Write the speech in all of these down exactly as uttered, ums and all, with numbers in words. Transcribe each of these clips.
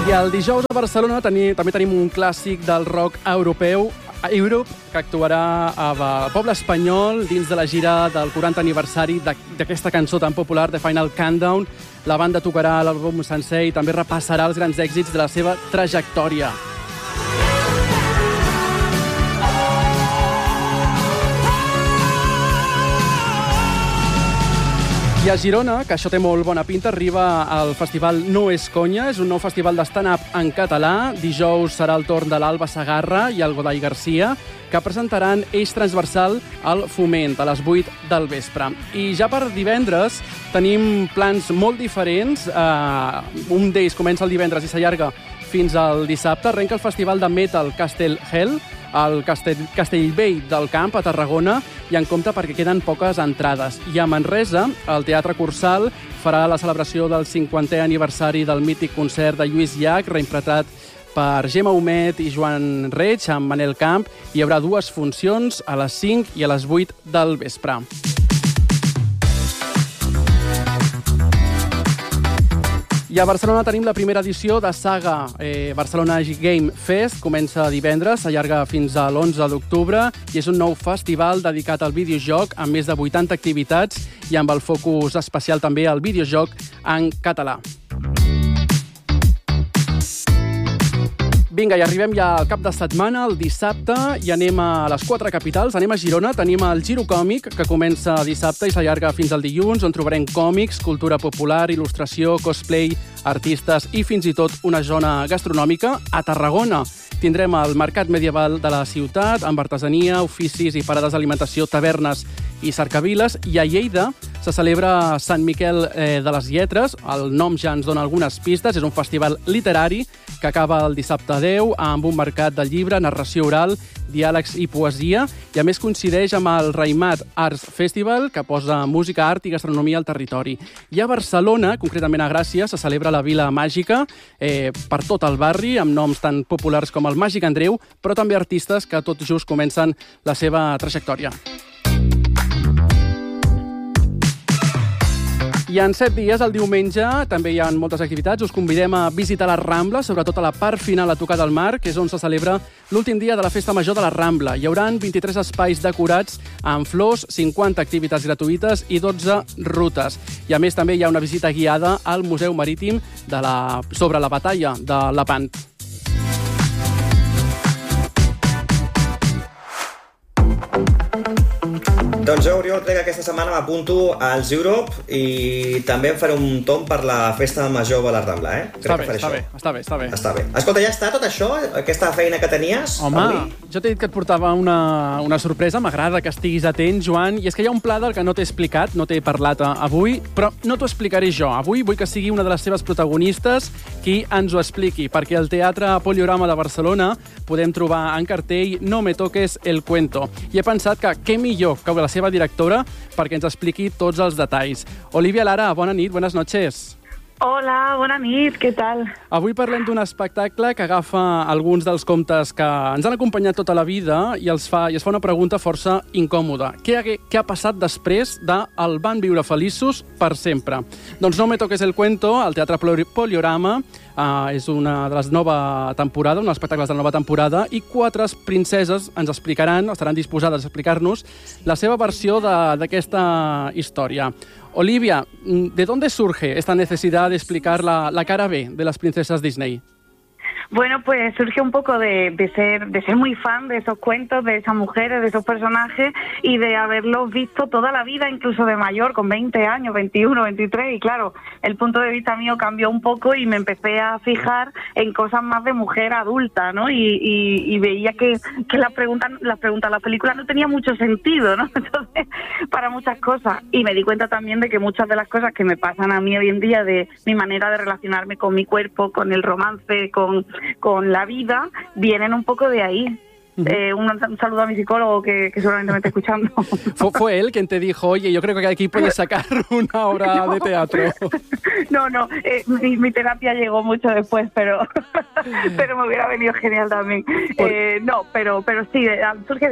I el dijous a Barcelona teni, també tenim un clàssic del rock europeu, Europe, que actuarà al poble espanyol dins de la gira del quaranta aniversari d'aquesta cançó tan popular, The Final Countdown. La banda tocarà l'àlbum sencer i també repassarà els grans èxits de la seva trajectòria. I a Girona, que això té molt bona pinta, arriba el festival No és conya. És un nou festival de stand-up en català. Dijous serà el torn de l'Alba Segarra i el Godai Garcia, que presentaran Eix Transversal al Foment a les vuit del vespre. I ja per divendres tenim plans molt diferents. Uh, un d'ells comença el divendres i s'allarga fins al dissabte. Arrenca el festival de metal Castell Hell, al Castell, Castellvell del Camp, a Tarragona, i en compte perquè queden poques entrades. I a Manresa, el Teatre Cursal farà la celebració del cinquantè aniversari del mític concert de Lluís Llach, reinterpretat per Gemma Humet i Joan Reig, amb Manel Camp. Hi haurà dues funcions, a les cinc i a les vuit del vespre. I a Barcelona tenim la primera edició de Saga eh, Barcelona Game Fest. Comença divendres, s'allarga fins a l'onze d'octubre i és un nou festival dedicat al videojoc amb més de vuitanta activitats i amb el focus especial també al videojoc en català. Vinga, i arribem ja al cap de setmana, el dissabte, i anem a les quatre capitals. Anem a Girona, tenim el Giro Còmic, que comença dissabte i s'allarga fins al dilluns, on trobarem còmics, cultura popular, il·lustració, cosplay, artistes i fins i tot una zona gastronòmica. A Tarragona tindrem el Mercat Medieval de la ciutat, amb artesania, oficis i parades d'alimentació, tavernes i cercaviles. I a Lleida se celebra Sant Miquel eh, de les Lletres. El nom ja ens dona algunes pistes. És un festival literari que acaba el dissabte deu amb un mercat del llibre, narració oral, diàlegs i poesia. I a més coincideix amb el Raimat Arts Festival, que posa música, art i gastronomia al territori. I a Barcelona, concretament a Gràcia, se celebra la Vila Màgica eh, per tot el barri, amb noms tan populars com el Màgic Andreu, però també artistes que tot just comencen la seva trajectòria. I en set dies, el diumenge, també hi ha moltes activitats. Us convidem a visitar la Rambla, sobretot a la part final a tocar del mar, que és on se celebra l'últim dia de la Festa Major de la Rambla. Hi haurà vint-i-tres espais decorats amb flors, cinquanta activitats gratuïtes i dotze rutes. I a més també hi ha una visita guiada al Museu Marítim de la... sobre la batalla de Lepant. Doncs jo, Oriol, crec que aquesta setmana m'apunto als Europe i també em faré un tomb per la Festa Major de la Rambla, eh? Crec està bé, bé, està bé, està bé, està bé. Està bé. Escolta, ja està tot això? Aquesta feina que tenies? Home, avui? jo t'he dit que et portava una, una sorpresa. M'agrada que estiguis atent, Joan. I és que hi ha un pla del que no t'he explicat, no t'he parlat avui, però no t'ho explicaré jo. Avui vull que sigui una de les seves protagonistes qui ens ho expliqui, perquè al Teatre Poliorama de Barcelona podem trobar en cartell No me toques el cuento. I he pensat que què millor que la seva directora perquè ens expliqui tots els detalls. Olivia Lara, bona nit, buenas noches. Hola, bona nit, què tal? Avui parlem d'un espectacle que agafa alguns dels contes que ens han acompanyat tota la vida i, els fa, i es fa una pregunta força incòmoda. Què ha, què ha passat després de El van viure feliços per sempre? Doncs No me toques el cuento, al Teatre Poliorama, uh, és una de les nova temporada, un dels espectacles de la nova temporada, i quatre princeses ens explicaran, estaran disposades a explicar-nos la seva versió d'aquesta història. Olivia, ¿de dónde surge esta necesidad de explicar la, la cara B de las princesas Disney? Bueno, pues surge un poco de, de ser de ser muy fan de esos cuentos, de esas mujeres, de esos personajes y de haberlos visto toda la vida, incluso de mayor, con veinte años, veintiuno, veintitrés. Y claro, el punto de vista mío cambió un poco y me empecé a fijar en cosas más de mujer adulta, ¿no? Y, y, y veía que, que las preguntas, las preguntas, la película no tenía mucho sentido, ¿no? Entonces, para muchas cosas. Y me di cuenta también de que muchas de las cosas que me pasan a mí hoy en día, de mi manera de relacionarme con mi cuerpo, con el romance, con con la vida, vienen un poco de ahí. Uh-huh. Eh, un, un saludo a mi psicólogo que, que seguramente me está escuchando. ¿Fue, ¿Fue él quien te dijo, oye, yo creo que aquí puedes sacar una obra no, de teatro? No, no, eh, mi, mi terapia llegó mucho después, pero pero me hubiera venido genial también. Por... Eh, no, pero pero sí, surge de ahí.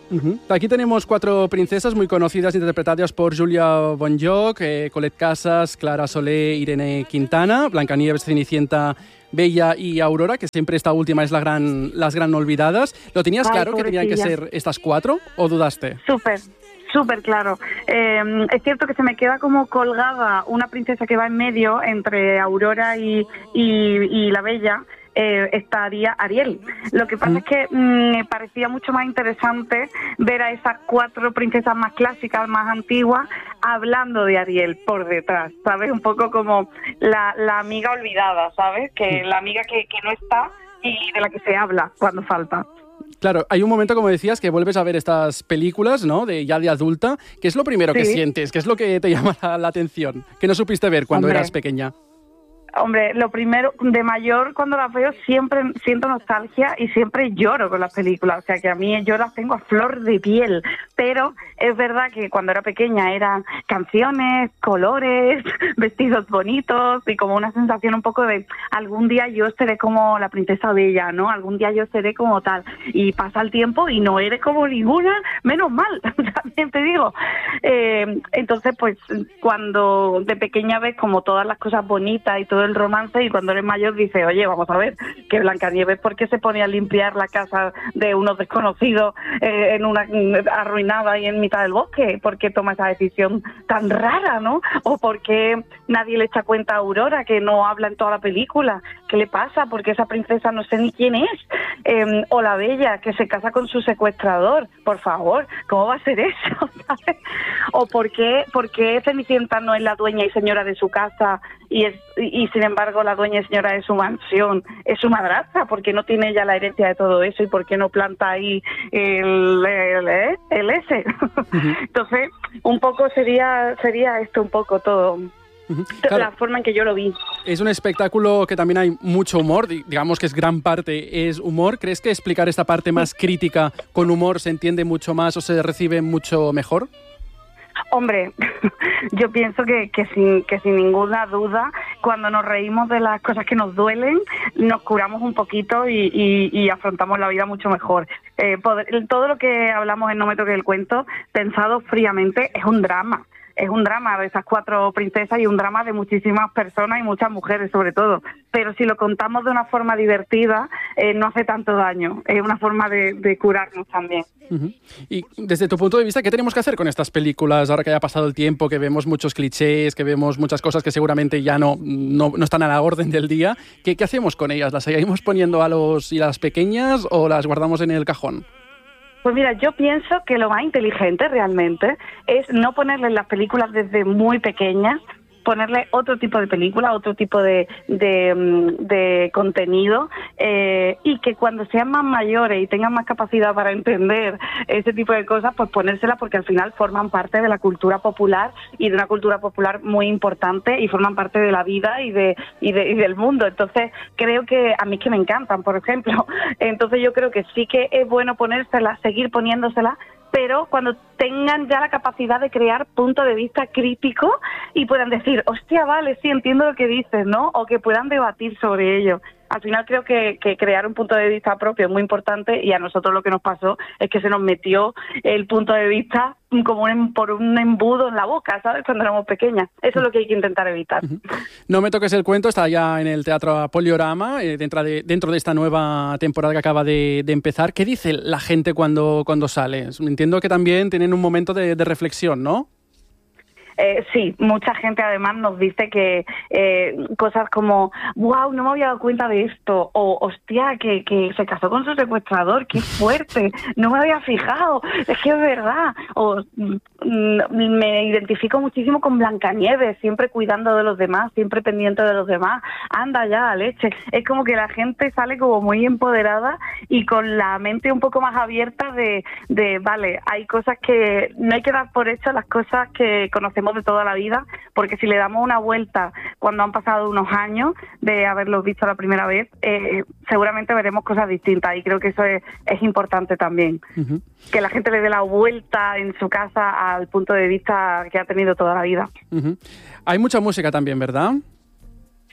Uh-huh. Aquí tenemos cuatro princesas muy conocidas, interpretadas por Julia Bonjoc, eh, Colette Casas, Clara Solé, Irene Quintana, Blancanieves, Cenicienta, Bella y Aurora, que siempre esta última es la gran, las gran olvidadas. ¿Lo tenías Ay, claro que tenían que ser estas cuatro o dudaste? Súper. Súper claro. Eh, es cierto que se me queda como colgada una princesa que va en medio entre Aurora y, y, y la Bella. Eh, estaría Ariel. Lo que pasa mm. es que mm, me parecía mucho más interesante ver a esas cuatro princesas más clásicas, más antiguas, hablando de Ariel por detrás, ¿sabes? Un poco como la, la amiga olvidada, ¿sabes? Que la amiga que, que no está y de la que se habla cuando falta. Claro, hay un momento, como decías, que vuelves a ver estas películas, ¿no?, de ya de adulta. ¿Qué es lo primero sí. que sientes? ¿Qué es lo que te llama la, la atención? ¿Qué no supiste ver cuando Hombre. eras pequeña? Hombre, lo primero, de mayor, cuando las veo, siempre siento nostalgia y siempre lloro con las películas. O sea, que a mí yo las tengo a flor de piel. Pero es verdad que cuando era pequeña eran canciones, colores, vestidos bonitos y como una sensación un poco de algún día yo seré como la princesa Bella, ¿no? Algún día yo seré como tal. Y pasa el tiempo y no eres como ninguna, menos mal, también te digo. Eh, entonces, pues, cuando de pequeña ves como todas las cosas bonitas y todo el romance, y cuando eres mayor dices, oye, vamos a ver, que Blancanieves, ¿por qué se pone a limpiar la casa de unos desconocidos eh, en una arruinada y en mitad del bosque? ¿Por qué toma esa decisión tan rara, no? ¿O por qué nadie le echa cuenta a Aurora, que no habla en toda la película? ¿Qué le pasa? Porque esa princesa no sé ni quién es. Eh, o la Bella, que se casa con su secuestrador. Por favor, ¿cómo va a ser eso? ¿Sabes? ¿O por qué, por qué Cenicienta no es la dueña y señora de su casa y es y sin embargo la dueña y señora de su mansión es su madrastra? ¿Por qué no tiene ella la herencia de todo eso? ¿Y por qué no planta ahí el, el, el, el ese? Uh-huh. Entonces, un poco sería sería esto un poco todo. Uh-huh. Claro. La forma en que yo lo vi. Es un espectáculo que también hay mucho humor, digamos que es gran parte es humor. ¿Crees que explicar esta parte más crítica con humor se entiende mucho más o se recibe mucho mejor? Hombre, yo pienso que, que, sin, que sin ninguna duda, cuando nos reímos de las cosas que nos duelen, nos curamos un poquito y, y, y afrontamos la vida mucho mejor. Eh, poder, todo lo que hablamos en No me toques el cuento, pensado fríamente, es un drama. Es un drama de esas cuatro princesas y un drama de muchísimas personas y muchas mujeres sobre todo. Pero si lo contamos de una forma divertida, eh, no hace tanto daño. Es una forma de, de curarnos también. Uh-huh. Y desde tu punto de vista, ¿qué tenemos que hacer con estas películas ahora que haya pasado el tiempo, que vemos muchos clichés, que vemos muchas cosas que seguramente ya no, no, no están a la orden del día? ¿Qué, qué hacemos con ellas? ¿Las seguimos poniendo a los y a las pequeñas o las guardamos en el cajón? Pues mira, yo pienso que lo más inteligente realmente es no ponerle las películas desde muy pequeñas, ponerle otro tipo de película, otro tipo de, de, de contenido eh, y que cuando sean más mayores y tengan más capacidad para entender ese tipo de cosas, pues ponérsela porque al final forman parte de la cultura popular y de una cultura popular muy importante y forman parte de la vida y de y, de, y del mundo. Entonces creo que a mí que me encantan, por ejemplo. Entonces yo creo que sí que es bueno ponérselas, seguir poniéndoselas, pero cuando tengan ya la capacidad de crear punto de vista crítico y puedan decir, hostia, vale, sí, entiendo lo que dices, ¿no? O que puedan debatir sobre ello. Al final creo que, que crear un punto de vista propio es muy importante y a nosotros lo que nos pasó es que se nos metió el punto de vista como un, por un embudo en la boca, ¿sabes? Cuando éramos pequeñas. Eso es lo que hay que intentar evitar. No me toques el cuento, está ya en el Teatro Poliorama, eh, dentro, de, dentro de esta nueva temporada que acaba de, de empezar. ¿Qué dice la gente cuando, cuando sale? Entiendo que también tienen un momento de, de reflexión, ¿no? Eh, sí, mucha gente además nos dice que eh, cosas como, wow, no me había dado cuenta de esto, o hostia, que, que se casó con su secuestrador, qué fuerte, no me había fijado, es que es verdad, o mm, me identifico muchísimo con Blancanieves, siempre cuidando de los demás, siempre pendiente de los demás, anda ya, leche. Es como que la gente sale como muy empoderada y con la mente un poco más abierta de, de vale, hay cosas que no hay que dar por hecho, las cosas que conocemos de toda la vida, porque si le damos una vuelta cuando han pasado unos años de haberlos visto la primera vez, eh, seguramente veremos cosas distintas y creo que eso es, es importante también. Uh-huh. Que la gente le dé la vuelta en su casa al punto de vista que ha tenido toda la vida. Uh-huh. Hay mucha música también, ¿verdad? Sí.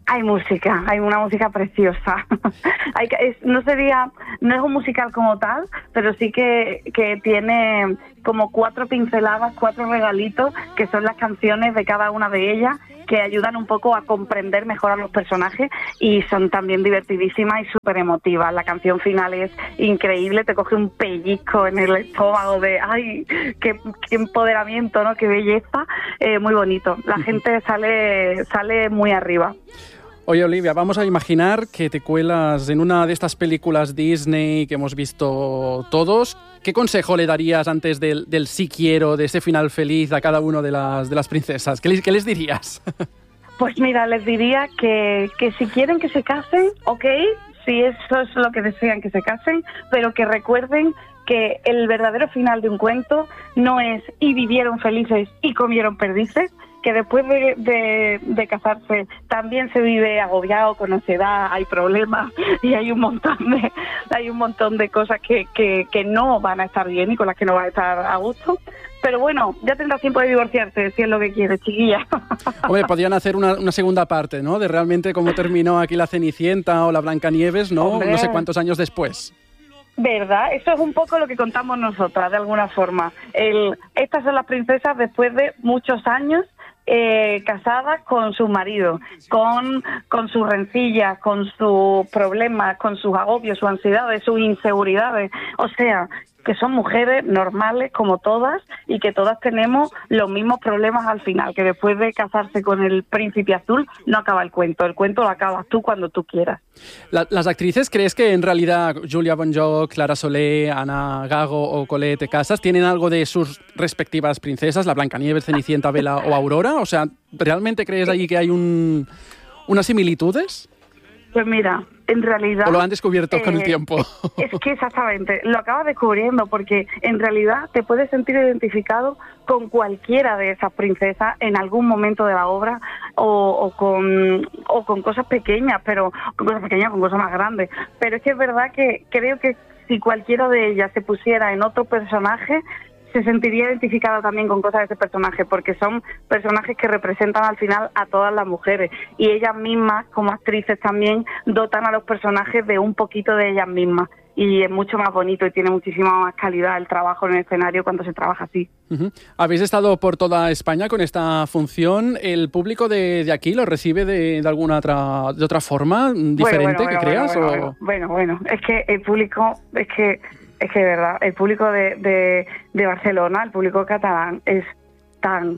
Hay música, hay una música preciosa. hay que, es, no sería, no es un musical como tal, pero sí que, que tiene como cuatro pinceladas, cuatro regalitos, que son las canciones de cada una de ellas, que ayudan un poco a comprender mejor a los personajes y son también divertidísimas y súper emotivas. La canción final es increíble, te coge un pellizco en el estómago de ¡ay! ¡Qué, qué empoderamiento, ¿no? ¡Qué belleza! Eh, muy bonito. La gente sale, sale muy arriba. Oye, Olivia, vamos a imaginar que te cuelas en una de estas películas Disney que hemos visto todos. ¿Qué consejo le darías antes del, del sí quiero, de ese final feliz a cada una de las, de las princesas? ¿Qué les, qué les dirías? Pues mira, les diría que, que si quieren que se casen, ok, si eso es lo que desean, que se casen, pero que recuerden que el verdadero final de un cuento no es y vivieron felices y comieron perdices, que después de, de, de casarse también se vive agobiado, con ansiedad, hay problemas y hay un montón de hay un montón de cosas que, que, que no van a estar bien y con las que no van a estar a gusto. Pero bueno, ya tendrás tiempo de divorciarse, si es lo que quieres, chiquilla. Hombre, podrían hacer una, una segunda parte, ¿no? De realmente cómo terminó aquí la Cenicienta o la Blancanieves, ¿no? Hombre. No sé cuántos años después. ¿Verdad? Eso es un poco lo que contamos nosotras, de alguna forma. El, estas son las princesas después de muchos años eh, casadas con su marido, con, con sus rencillas, con sus problemas, con sus agobios, sus ansiedades, sus inseguridades. O sea, que son mujeres normales como todas y que todas tenemos los mismos problemas al final, que después de casarse con el príncipe azul no acaba el cuento, el cuento lo acabas tú cuando tú quieras. La, ¿Las actrices crees que en realidad Julia Bonjoc, Clara Soler, Ana Gago o Colette Casas tienen algo de sus respectivas princesas, la Blancanieves, Cenicienta, Bella o Aurora? O sea, ¿realmente crees allí que hay un, unas similitudes? Pues mira, en realidad... ¿O lo han descubierto eh, con el tiempo? Es que exactamente, lo acabas descubriendo porque en realidad te puedes sentir identificado con cualquiera de esas princesas en algún momento de la obra o, o, con, o con cosas pequeñas, pero con cosas pequeñas, con cosas más grandes. Pero es que es verdad que creo que si cualquiera de ellas se pusiera en otro personaje, se sentiría identificada también con cosas de ese personaje, porque son personajes que representan al final a todas las mujeres y ellas mismas, como actrices también, dotan a los personajes de un poquito de ellas mismas y es mucho más bonito y tiene muchísima más calidad el trabajo en el escenario cuando se trabaja así. Uh-huh. ¿Habéis estado por toda España con esta función? ¿El público de, de aquí lo recibe de, de alguna otra de otra forma diferente bueno, bueno, que bueno, creas? Bueno, o... bueno, bueno, bueno, es que el público, es que Es que de verdad, el público de, de, de Barcelona, el público catalán, es tan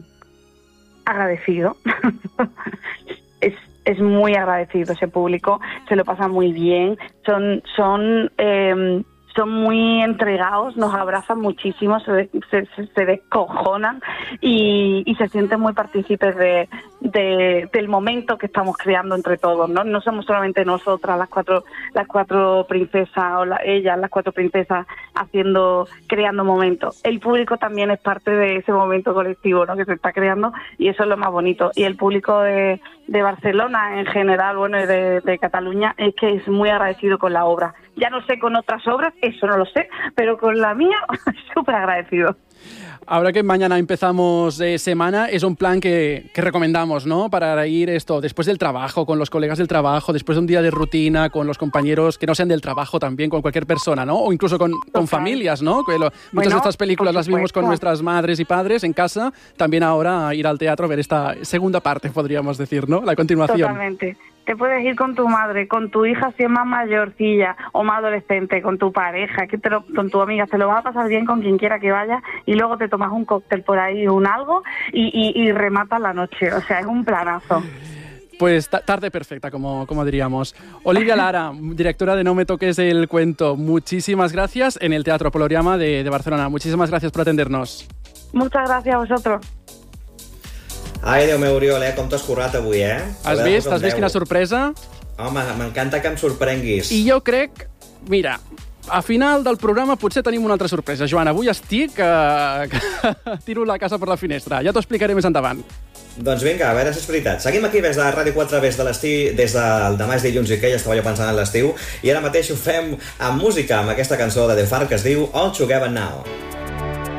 agradecido. es, es muy agradecido ese público, se lo pasa muy bien, son, son, eh, son muy entregados, nos abrazan muchísimo, se, se, se descojonan y, y se sienten muy partícipes de, de, del momento que estamos creando entre todos, ¿no? No somos solamente nosotras las cuatro, las cuatro princesas o la, ellas, las cuatro princesas haciendo, creando momentos. El público también es parte de ese momento colectivo, ¿no? Que se está creando y eso es lo más bonito. Y el público de, de Barcelona en general, bueno, y de, de Cataluña, es que es muy agradecido con la obra. Ya no sé con otras obras, eso no lo sé, pero con la mía, súper agradecido. Ahora que mañana empezamos eh, semana, es un plan que, que recomendamos, ¿no? Para ir esto después del trabajo, con los colegas del trabajo, después de un día de rutina, con los compañeros que no sean del trabajo también, con cualquier persona, ¿no? O incluso con, con familias, ¿no? Que lo, muchas bueno, de estas películas las vimos con nuestras madres y padres en casa. También ahora ir al teatro a ver esta segunda parte, podríamos decir, ¿no? La continuación. Totalmente. Te puedes ir con tu madre, con tu hija si es más mayorcilla o más adolescente, con tu pareja, que te lo, con tu amiga, te lo vas a pasar bien con quien quiera que vaya y luego te tomas un cóctel por ahí, un algo y, y, y rematas la noche. O sea, es un planazo. Pues tarde perfecta, como, como diríamos. Olivia Lara, directora de No me toques el cuento, muchísimas gracias en el Teatro Poloriama de, de Barcelona. Muchísimas gracias por atendernos. Muchas gracias a vosotros. Ai, Déu meu, Oriol, eh? Com t'has currat avui, eh? Has vist? Has vist quina sorpresa? Home, m'encanta que em sorprenguis. I jo crec... Mira, a final del programa potser tenim una altra sorpresa. Joan, avui estic que... que tiro la casa per la finestra. Ja t'ho explicaré més endavant. Doncs vinga, a veure si és veritat. Seguim aquí des de Ràdio quatre, des de l'estiu, des del demà és dilluns i que ja estava jo pensant en l'estiu, i ara mateix ho fem amb música, amb aquesta cançó de The Far que es diu All Together Now.